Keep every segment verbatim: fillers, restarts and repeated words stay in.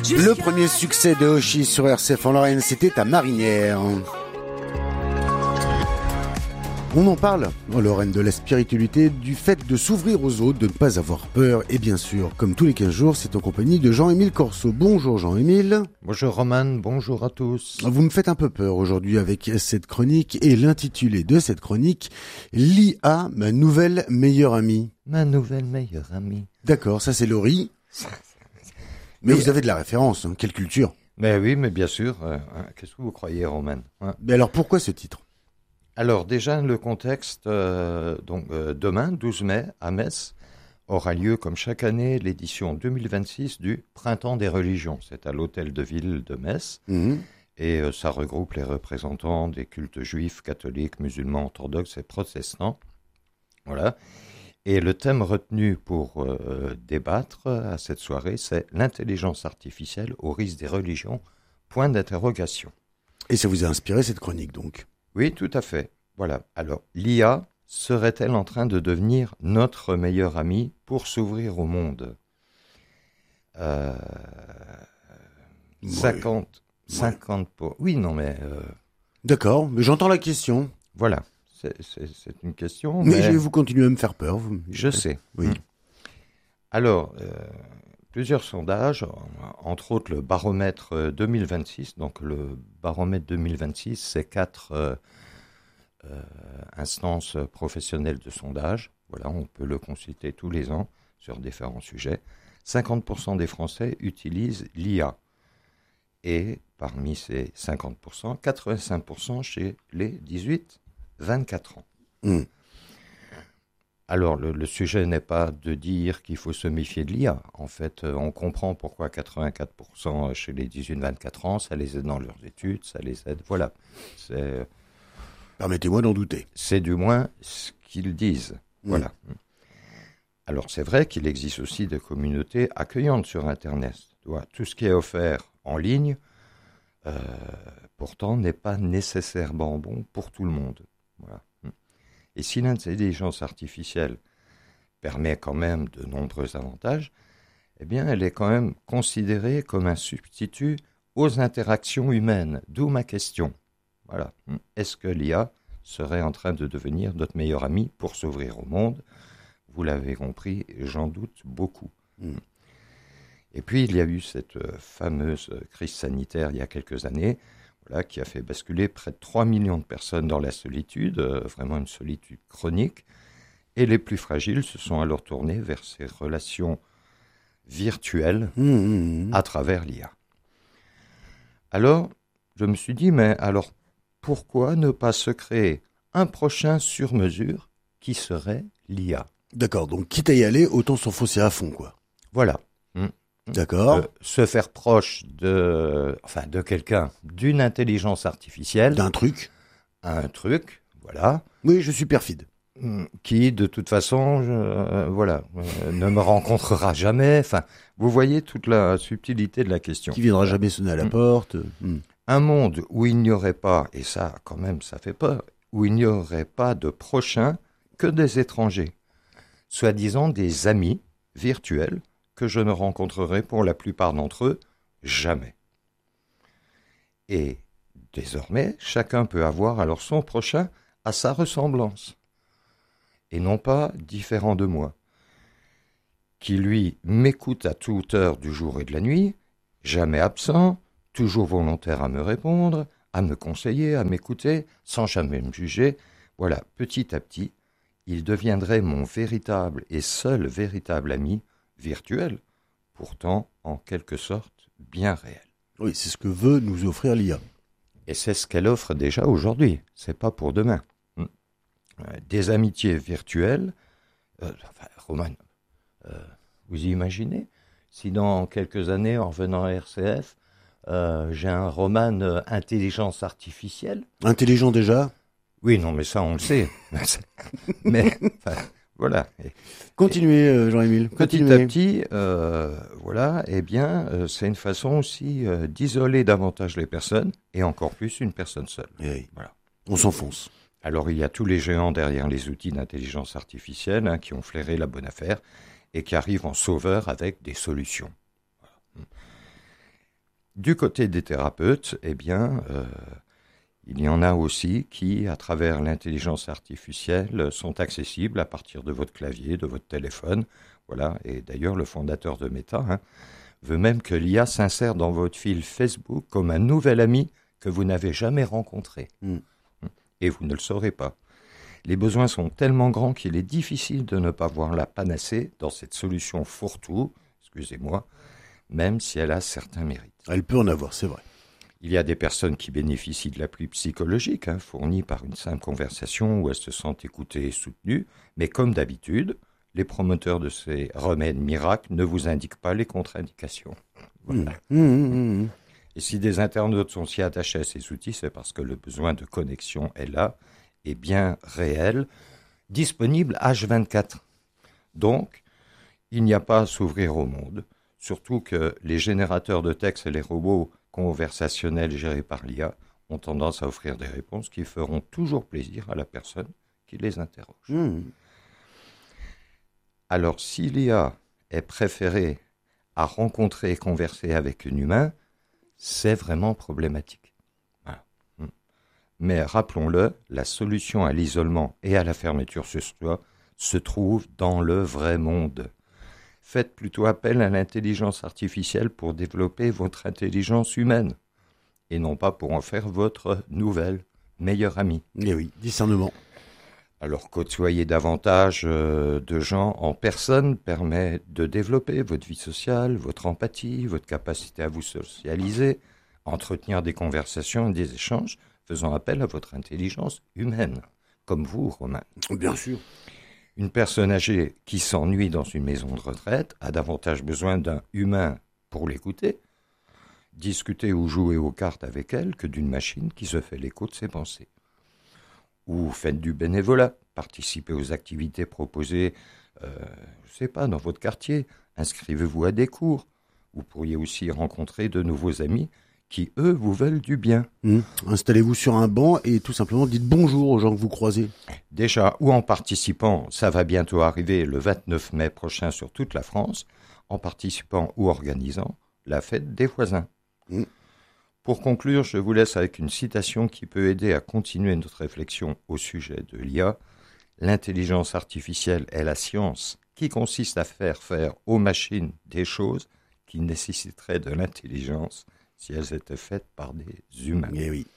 Le premier succès de Hoshi sur R C F en Lorraine, c'était à Marinière. On en parle en Lorraine de la spiritualité, du fait de s'ouvrir aux autres, de ne pas avoir peur. Et bien sûr, comme tous les quinze jours, c'est en compagnie de Jean-Émile Corso. Bonjour Jean-Émile. Bonjour Roman, bonjour à tous. Vous me faites un peu peur aujourd'hui avec cette chronique et l'intitulé de cette chronique, l'I A, ma nouvelle meilleure amie. Ma nouvelle meilleure amie. D'accord, ça c'est Laurie. Mais, mais vous avez de la référence, hein, quelle culture. Mais oui, mais bien sûr. Euh, hein, qu'est-ce que vous croyez, Roman, hein? Mais alors pourquoi ce titre? Alors déjà, le contexte, euh, donc euh, demain, douze mai, à Metz, aura lieu comme chaque année l'édition deux mille vingt-six du Printemps des religions. C'est à l'hôtel de ville de Metz. Mmh. Et euh, ça regroupe les représentants des cultes juifs, catholiques, musulmans, orthodoxes et protestants. Voilà. Et le thème retenu pour euh, débattre à cette soirée, c'est l'intelligence artificielle au risque des religions, point d'interrogation. Et ça vous a inspiré cette chronique donc? Oui, tout à fait. Voilà. Alors, l'I A serait-elle en train de devenir notre meilleure amie pour s'ouvrir au monde? euh, ouais. cinquante, cinquante ouais. pour... Oui, non, mais... Euh... D'accord, mais j'entends la question. Voilà. C'est, c'est, c'est une question. Mais, mais... je vais vous continuer à me faire peur. Vous... Je sais. Oui. Hum. Alors, euh, plusieurs sondages, entre autres le baromètre deux mille vingt-six. Donc, le baromètre deux mille vingt-six, c'est quatre euh, euh, instances professionnelles de sondage. Voilà, on peut le consulter tous les ans sur différents sujets. cinquante pour cent des Français utilisent l'I A. Et parmi ces cinquante pour cent, quatre-vingt-cinq pour cent chez les dix-huit vingt-quatre ans. Mmh. Alors, le, le sujet n'est pas de dire qu'il faut se méfier de l'I A. En fait, euh, on comprend pourquoi quatre-vingt-quatre pour cent chez les dix-huit vingt-quatre ans, ça les aide dans leurs études, ça les aide. Voilà. C'est, Permettez-moi d'en douter. C'est du moins ce qu'ils disent. Mmh. Voilà. Alors, c'est vrai qu'il existe aussi des communautés accueillantes sur Internet. Tout ce qui est offert en ligne, euh, pourtant, n'est pas nécessairement bon pour tout le monde. Voilà. Et si l'intelligence artificielle permet quand même de nombreux avantages, eh bien, elle est quand même considérée comme un substitut aux interactions humaines. D'où ma question. Voilà. Est-ce que l'I A serait en train de devenir notre meilleur ami pour s'ouvrir au monde? Vous l'avez compris, j'en doute beaucoup. Mm. Et puis, il y a eu cette fameuse crise sanitaire il y a quelques années, voilà, qui a fait basculer près de trois millions de personnes dans la solitude, euh, vraiment une solitude chronique. Et les plus fragiles se sont alors tournés vers ces relations virtuelles mmh, mmh. à travers l'I A. Alors, je me suis dit, mais alors, pourquoi ne pas se créer un prochain sur-mesure qui serait l'I A? D'accord, donc quitte à y aller, autant s'enfoncer à fond, quoi. Voilà. Mmh. D'accord. Euh, se faire proche de, enfin, de quelqu'un, d'une intelligence artificielle. D'un truc. Un truc, voilà. Oui, je suis perfide. Qui, de toute façon, je, euh, voilà, euh, ne me rencontrera jamais. Enfin, vous voyez toute la subtilité de la question. Qui viendra jamais sonner à la mmh. porte. Mmh. Un monde où il n'y aurait pas, et ça, quand même, ça fait peur, où il n'y aurait pas de prochains que des étrangers, soi-disant des amis virtuels, que je ne rencontrerai pour la plupart d'entre eux jamais. Et désormais, chacun peut avoir alors son prochain à sa ressemblance, et non pas différent de moi, qui lui m'écoute à toute heure du jour et de la nuit, jamais absent, toujours volontaire à me répondre, à me conseiller, à m'écouter, sans jamais me juger. Voilà, petit à petit, il deviendrait mon véritable et seul véritable ami, virtuel, pourtant en quelque sorte bien réel. Oui, c'est ce que veut nous offrir l'I A. Et c'est ce qu'elle offre déjà aujourd'hui, c'est pas pour demain. Des amitiés virtuelles, euh, enfin, Roman, euh, vous imaginez si dans quelques années, en revenant à R C F, euh, j'ai un Roman euh, intelligence artificielle. Intelligent déjà? Oui, non, mais ça on le sait. mais enfin, voilà. Continuez, euh, Jean-Émile. Petit à petit, euh, voilà, eh bien, euh, c'est une façon aussi euh, d'isoler davantage les personnes, et encore plus une personne seule. Oui. Voilà. On s'enfonce. Alors, il y a tous les géants derrière les outils d'intelligence artificielle hein, qui ont flairé la bonne affaire et qui arrivent en sauveur avec des solutions. Voilà. Du côté des thérapeutes, eh bien, euh, il y en a aussi qui, à travers l'intelligence artificielle, sont accessibles à partir de votre clavier, de votre téléphone. Voilà. Et d'ailleurs, le fondateur de Meta hein, veut même que l'I A s'insère dans votre fil Facebook comme un nouvel ami que vous n'avez jamais rencontré. Mm. Et vous ne le saurez pas. Les besoins sont tellement grands qu'il est difficile de ne pas voir la panacée dans cette solution fourre-tout, excusez-moi, même si elle a certains mérites. Elle peut en avoir, c'est vrai. Il y a des personnes qui bénéficient de l'appui psychologique, hein, fournie par une simple conversation où elles se sentent écoutées et soutenues, mais comme d'habitude, les promoteurs de ces remèdes miracles ne vous indiquent pas les contre-indications. Voilà. Mmh, mmh, mmh. Et si des internautes sont si attachés à ces outils, c'est parce que le besoin de connexion est là, est bien réel, disponible H vingt-quatre. Donc, il n'y a pas à s'ouvrir au monde, surtout que les générateurs de texte et les robots conversationnels gérés par l'I A ont tendance à offrir des réponses qui feront toujours plaisir à la personne qui les interroge. Mmh. Alors, si l'I A est préférée à rencontrer et converser avec un humain, c'est vraiment problématique. Voilà. Mais rappelons-le, la solution à l'isolement et à la fermeture sur soi se trouve dans le vrai monde. Faites plutôt appel à l'intelligence artificielle pour développer votre intelligence humaine, et non pas pour en faire votre nouvelle meilleure amie. Eh oui, discernement. Alors côtoyer davantage euh, de gens en personne permet de développer votre vie sociale, votre empathie, votre capacité à vous socialiser, entretenir des conversations et des échanges, faisant appel à votre intelligence humaine, comme vous, Romain. Bien sûr. Une personne âgée qui s'ennuie dans une maison de retraite a davantage besoin d'un humain pour l'écouter, discuter ou jouer aux cartes avec elle que d'une machine qui se fait l'écho de ses pensées. Ou faites du bénévolat, participez aux activités proposées, euh, je ne sais pas, dans votre quartier, inscrivez-vous à des cours. Vous pourriez aussi rencontrer de nouveaux amis qui, eux, vous veulent du bien. Mmh. Installez-vous sur un banc et tout simplement dites bonjour aux gens que vous croisez. Déjà, ou en participant, ça va bientôt arriver le vingt-neuf mai prochain sur toute la France, en participant ou organisant la fête des voisins. Mmh. Pour conclure, je vous laisse avec une citation qui peut aider à continuer notre réflexion au sujet de l'I A. L'intelligence artificielle est la science qui consiste à faire faire aux machines des choses qui nécessiteraient de l'intelligence si elles étaient faites par des humains. Eh oui.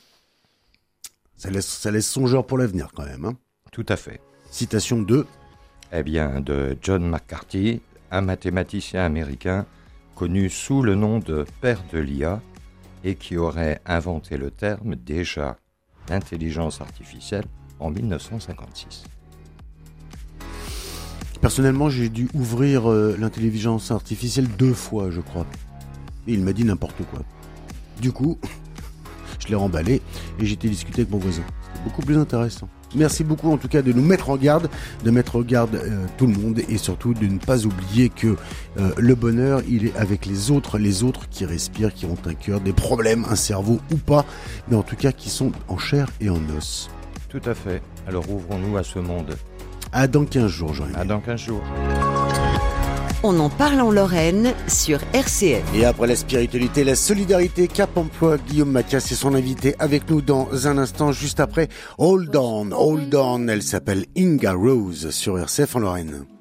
Ça laisse, ça laisse songeur pour l'avenir quand même. Hein. Tout à fait. Citation de Eh bien, de John McCarthy, un mathématicien américain connu sous le nom de père de l'I A et qui aurait inventé le terme déjà d'intelligence artificielle en mille neuf cent cinquante-six. Personnellement, j'ai dû ouvrir euh, l'intelligence artificielle deux fois, je crois. Et il m'a dit n'importe quoi. Du coup, je l'ai remballé et j'ai été discuter avec mon voisin. C'était beaucoup plus intéressant. Merci beaucoup en tout cas de nous mettre en garde, de mettre en garde euh, tout le monde et surtout de ne pas oublier que euh, le bonheur, il est avec les autres, les autres qui respirent, qui ont un cœur, des problèmes, un cerveau ou pas, mais en tout cas qui sont en chair et en os. Tout à fait. Alors ouvrons-nous à ce monde. À dans quinze jours, Jean-Yves. À dans quinze jours. On en parle en Lorraine sur R C F. Et après la spiritualité, la solidarité, Cap Emploi, Guillaume Mathias est son invité avec nous dans un instant, juste après Hold On, Hold On. Elle s'appelle Inga Rose sur R C F en Lorraine.